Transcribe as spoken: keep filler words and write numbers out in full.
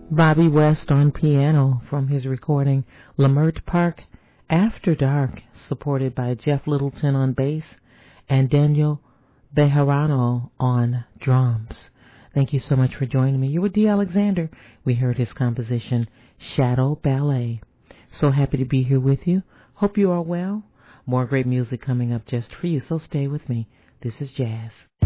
Bobby West on piano from his recording Lamert Park After Dark, supported by Jeff Littleton on bass and Daniel Bejarano on drums. Thank you so much for joining me. You were D. Alexander. We heard his composition Shadow Ballet. So happy to be here with you. Hope you are well. More great music coming up just for you, so stay with me. This is Jazz.